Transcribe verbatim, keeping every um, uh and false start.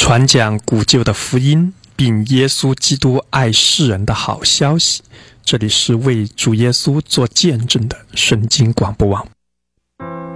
传讲古旧的福音，并耶稣基督爱世人的好消息。这里是为主耶稣做见证的圣经广播网。